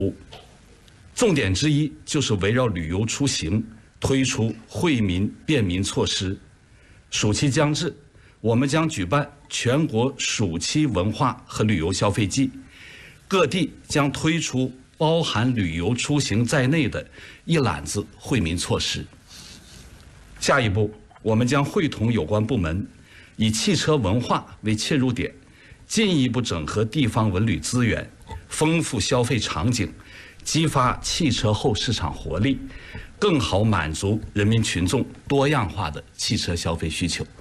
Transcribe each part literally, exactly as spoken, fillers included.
重点之一就是围绕旅游出行推出惠民便民措施。暑期将至，我们将举办全国暑期文化和旅游消费季，各地将推出包含旅游出行在内的一揽子惠民措施。下一步，我们将会同有关部门，以汽车文化为切入点，进一步整合地方文旅资源，丰富消费场景，激发汽车后市场活力，更好满足人民群众多样化的汽车消费需求。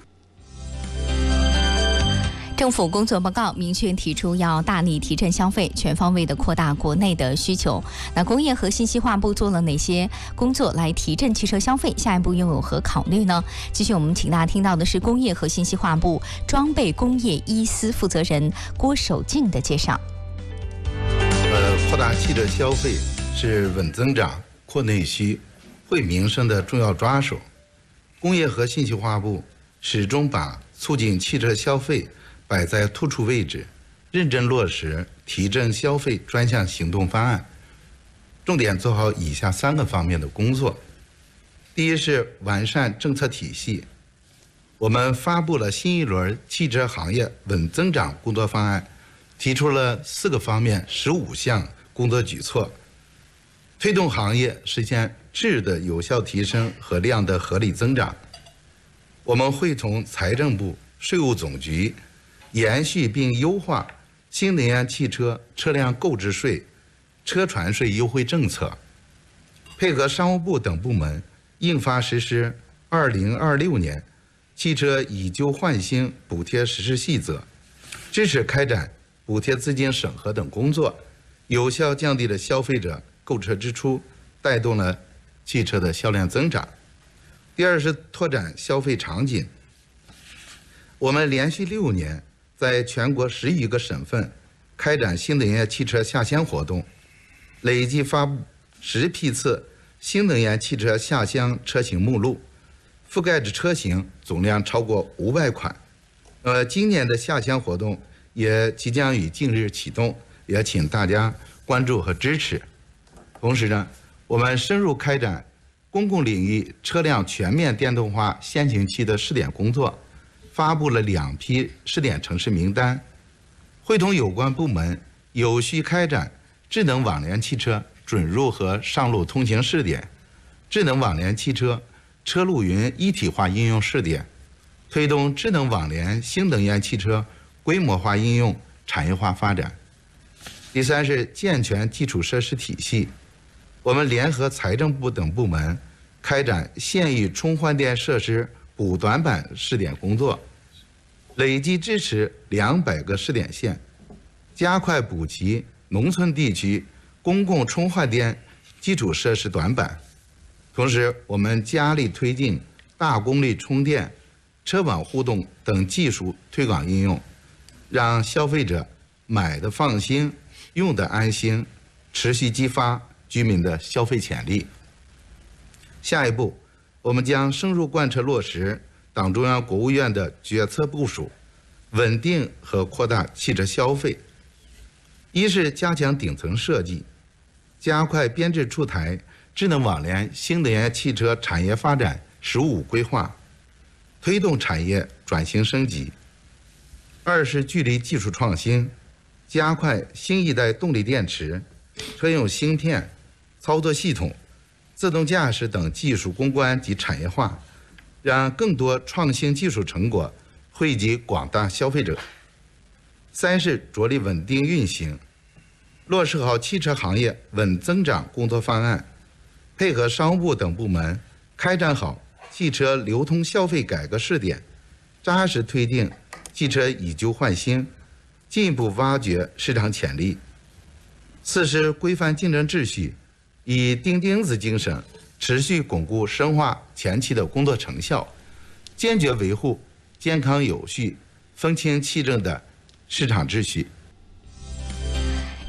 政府工作报告明确提出，要大力提振消费，全方位的扩大国内的需求。那工业和信息化部做了哪些工作来提振汽车消费？下一步又有何考虑呢？继续，我们请大家听到的是工业和信息化部装备工业一司负责人郭守敬的介绍。 呃，扩大汽车消费是稳增长、扩内需、惠民生的重要抓手。工业和信息化部始终把促进汽车消费摆在突出位置，认真落实提振消费专项行动方案，重点做好以下三个方面的工作。第一是完善政策体系，我们发布了新一轮汽车行业稳增长工作方案，提出了四个方面十五项工作举措，推动行业实现质的有效提升和量的合理增长。我们会同财政部、税务总局延续并优化新能源汽车车辆购置税、车船税优惠政策，配合商务部等部门印发实施二零二六年汽车以旧换新补贴实施细则，支持开展补贴资金审核等工作，有效降低了消费者购车支出，带动了汽车的销量增长。第二是拓展消费场景，我们连续六年在全国十余个省份开展新能源汽车下乡活动，累计发布十批次新能源汽车下乡车型目录，覆盖的车型总量超过五百款。呃，今年的下乡活动也即将于近日启动，也请大家关注和支持。同时呢，我们深入开展公共领域车辆全面电动化先行期的试点工作，发布了两批试点城市名单，会同有关部门有序开展智能网联汽车准入和上路通行试点、智能网联汽车车路云一体化应用试点，推动智能网联新能源汽车规模化应用产业化发展。第三是健全基础设施体系，我们联合财政部等部门开展县域充换电设施补短板试点工作，累计支持两百个试点县，加快补齐农村地区公共充换电基础设施短板。同时，我们加力推进大功率充电、车网互动等技术推广应用，让消费者买的放心、用的安心，持续激发居民的消费潜力。下一步，我们将深入贯彻落实党中央、国务院的决策部署，稳定和扩大汽车消费。一是加强顶层设计，加快编制出台智能网联新能源汽车产业发展“十五”规划，推动产业转型升级。二是聚力技术创新，加快新一代动力电池、车用芯片、操作系统、自动驾驶等技术攻关及产业化，让更多创新技术成果惠及广大消费者。三是着力稳定运行，落实好汽车行业稳增长工作方案，配合商务部等部门开展好汽车流通消费改革试点，扎实推进汽车以旧换新，进一步挖掘市场潜力。四是规范竞争秩序，以钉钉子精神持续巩固深化前期的工作成效，坚决维护健康有序、风清气正的市场秩序。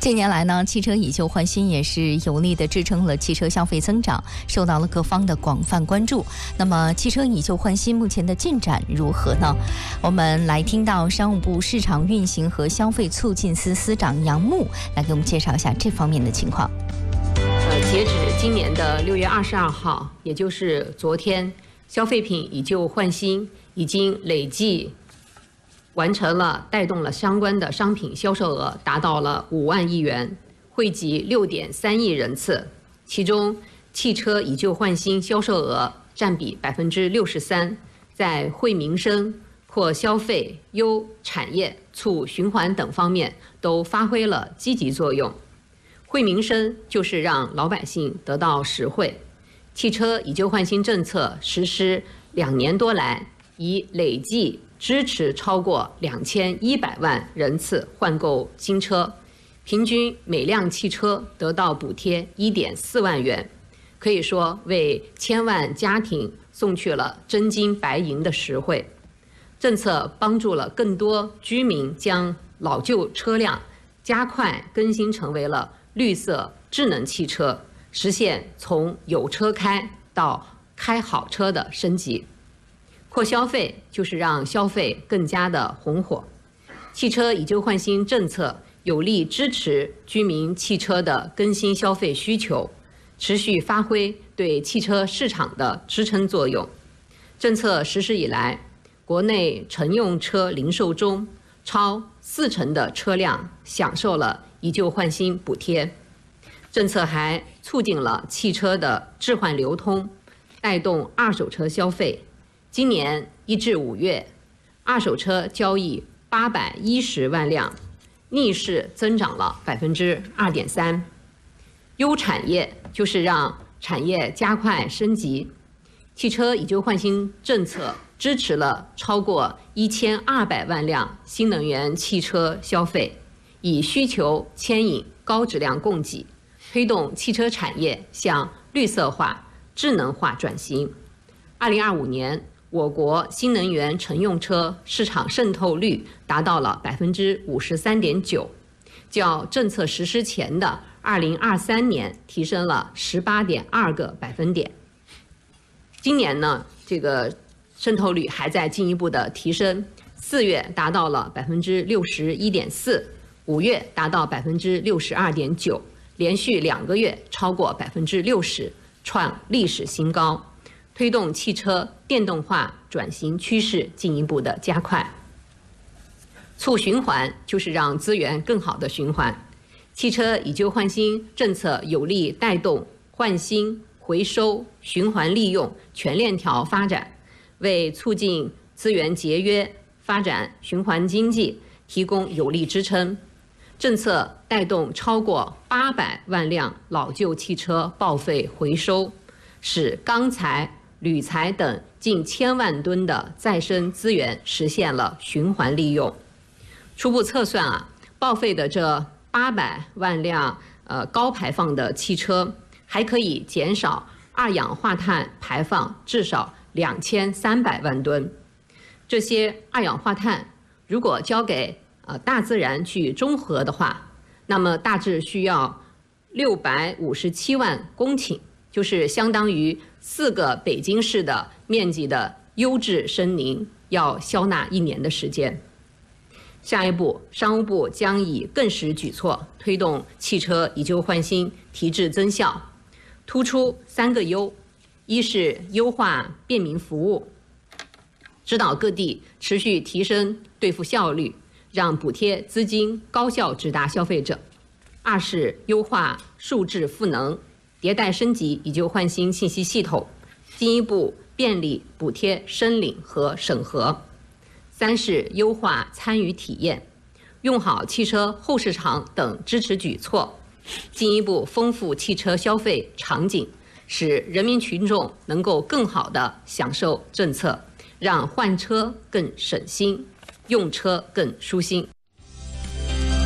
近年来呢，汽车以旧换新也是有力地支撑了汽车消费增长，受到了各方的广泛关注。那么，汽车以旧换新目前的进展如何呢？我们来听到商务部市场运行和消费促进司司长杨牧来给我们介绍一下这方面的情况。 呃，截止今年的六月二十二号，也就是昨天，消费品以旧换新已经累计完成了，带动了相关的商品销售额达到了五万亿元，惠及六点三亿人次。其中，汽车以旧换新销售额占比百分之六十三，在惠民生、扩消费、优产业、促循环等方面都发挥了积极作用。惠民生就是让老百姓得到实惠。汽车以旧换新政策实施两年多来，已累计支持超过两千一百万人次换购新车，平均每辆汽车得到补贴一点四万元，可以说为千万家庭送去了真金白银的实惠。政策帮助了更多居民将老旧车辆加快更新成为了绿色智能汽车，实现从有车开到开好车的升级。扩消费就是让消费更加的红火。汽车以旧换新政策有力支持居民汽车的更新消费需求，持续发挥对汽车市场的支撑作用。政策实施以来，国内乘用车零售中超四成的车辆享受了以旧换新补贴。政策还促进了汽车的置换流通，带动二手车消费。今年一至五月，二手车交易八百一十万辆，逆势增长了百分之二点三。优产业就是让产业加快升级。汽车以旧换新政策支持了超过一千二百万辆新能源汽车消费，以需求牵引高质量供给，推动汽车产业向绿色化、智能化转型。二零二五年。我国新能源乘用车市场渗透率达到了百分之五十三点九，较政策实施前的二零二三年提升了十八点二个百分点。今年呢，这个渗透率还在进一步的提升，四月达到了百分之六十一点四，五月达到百分之六十二点九，连续两个月超过百分之六十，创历史新高。推动汽车电动化转型趋势进一步的加快。促循环就是让资源更好的循环。汽车以旧换新政策有力带动换新、回收、循环利用全链条发展，为促进资源节约、发展循环经济提供有力支撑。政策带动超过八百万辆老旧汽车报废回收，使钢材、铝材等近千万吨的再生资源实现了循环利用。初步测算啊，报废的这八百万辆呃高排放的汽车，还可以减少二氧化碳排放至少两千三百万吨。这些二氧化碳如果交给呃大自然去中和的话，那么大致需要六百五十七万公顷，就是相当于四个北京市的面积的优质森林，要消纳一年的时间。下一步，商务部将以更实举措推动汽车以旧换新提质增效，突出三个优：一是优化便民服务，指导各地持续提升兑付效率，让补贴资金高效直达消费者；二是优化数字赋能，迭代升级以旧换新信息系统，进一步便利补贴申领和审核；三是优化参与体验，用好汽车后市场等支持举措，进一步丰富汽车消费场景，使人民群众能够更好地享受政策，让换车更省心，用车更舒心。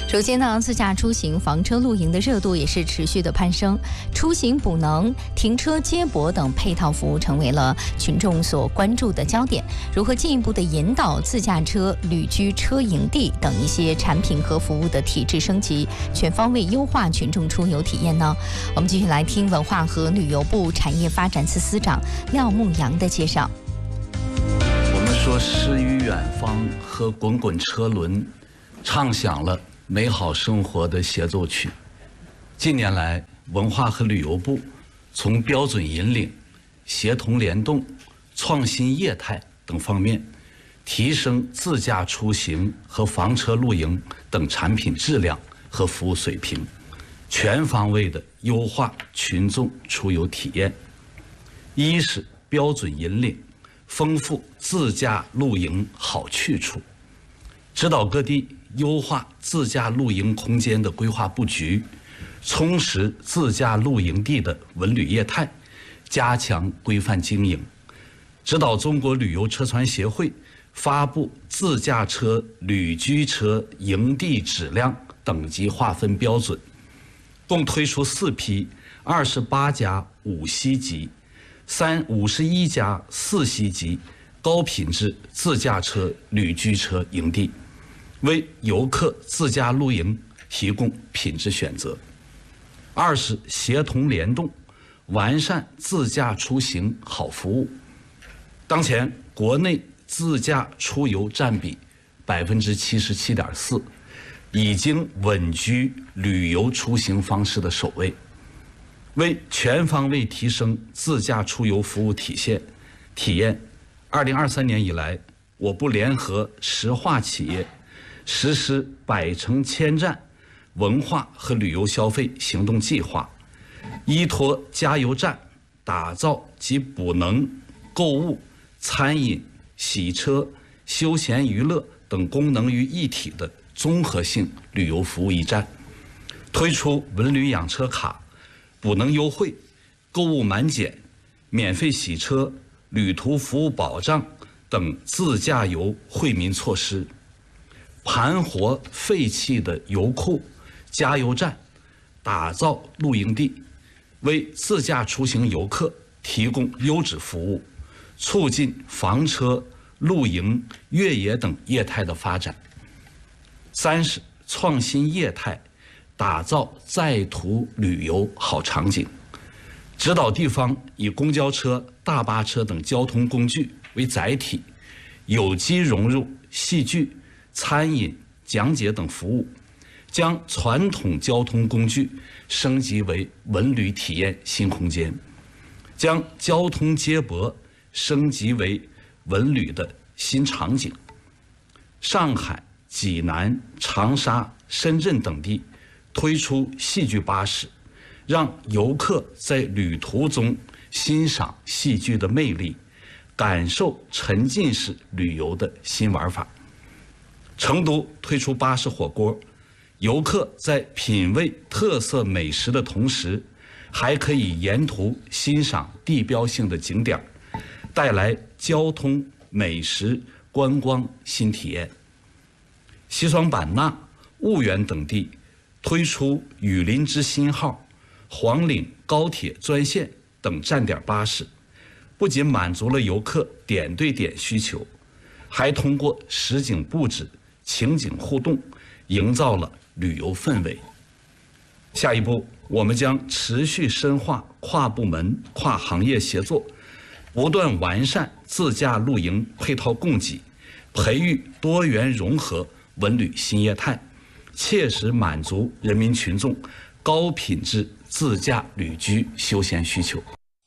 首先呢，自驾出行、房车露营的热度也是持续的攀升，出行补能、停车接驳等配套服务成为了群众所关注的焦点。如何进一步的引导自驾车、旅居车营地等一些产品和服务的体制升级，全方位优化群众出游体验呢？我们继续来听文化和旅游部产业发展司司长廖牧阳的介绍。 我们说诗与远方和滚滚车轮，唱响了美好生活的协奏曲。近年来，文化和旅游部从标准引领、协同联动、创新业态等方面，提升自驾出行和房车露营等产品质量和服务水平，全方位的优化群众出游体验。一是标准引领，丰富自驾露营好去处，指导各地优化自驾露营空间的规划布局，充实自驾露营地的文旅业态，加强规范经营。指导中国旅游车船协会发布自驾车、旅居车营地质量等级划分标准，共推出四批二十八家五星级、三五十一家四星级高品质自驾车、旅居车营地，为游客自驾露营提供品质选择。二是协同联动，完善自驾出行好服务。当前国内自驾出游占比百分之七十七点四，已经稳居旅游出行方式的首位。为全方位提升自驾出游服务体现体验，二零二三年以来，我部联合石化企业实施百城千站文化和旅游消费行动计划，依托加油站打造集补能、购物、餐饮、洗车、休闲娱乐等功能于一体的综合性旅游服务驿站，推出文旅养车卡、补能优惠、购物满减、免费洗车、旅途服务保障等自驾游惠民措施，盘活废弃的油库、加油站，打造露营地，为自驾出行游客提供优质服务，促进房车、露营、越野等业态的发展。三是创新业态，打造在途旅游好场景，指导地方以公交车、大巴车等交通工具为载体，有机融入戏剧、餐饮、讲解等服务，将传统交通工具升级为文旅体验新空间，将交通接驳升级为文旅的新场景。上海、济南、长沙、深圳等地推出戏剧巴士，让游客在旅途中欣赏戏剧的魅力，感受沉浸式旅游的新玩法。成都推出巴士火锅，游客在品味特色美食的同时，还可以沿途欣赏地标性的景点，带来交通、美食、观光新体验。西双版纳、婺源等地推出雨林之星号、黄岭高铁专线等站点巴士，不仅满足了游客点对点需求，还通过实景布置、情景互动，营造了旅游氛围。下一步，我们将持续深化跨部门、跨行业协作，不断完善自驾露营配套供给，培育多元融合文旅新业态，切实满足人民群众高品质自驾旅居休闲需求。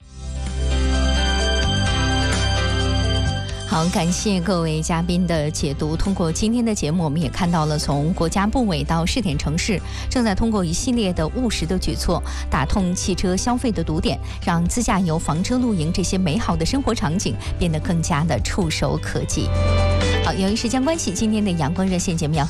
好，感谢各位嘉宾的解读。通过今天的节目，我们也看到了从国家部委到试点城市，正在通过一系列的务实的举措，打通汽车消费的堵点，让自驾游、房车露营这些美好的生活场景变得更加的触手可及。好，由于时间关系，今天的阳光热线节目要